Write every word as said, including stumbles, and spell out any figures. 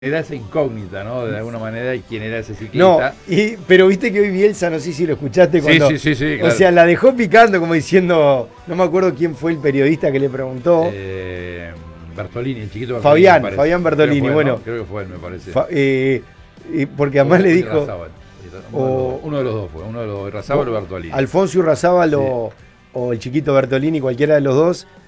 Era esa incógnita, ¿no? De alguna manera, y quién era ese No, ciclista. y, pero viste que hoy Bielsa, no sé si lo escuchaste cuando... Sí, sí, sí, sí, claro. O sea, la dejó picando como diciendo, no me acuerdo quién fue el periodista que le preguntó. Eh, Bertolini, el chiquito Bertolini. Fabián, me parece. Fabián Bertolini, Creo que fue, bueno. ¿no? Creo que fue él, me parece. Fa- eh, eh, porque además O- le o dijo... Irrazábal. Uno, o- de los, uno de los dos fue, uno de los Irrazábal o Bertolini. Alfonso Irrazábal o, o el chiquito Bertolini, cualquiera de los dos,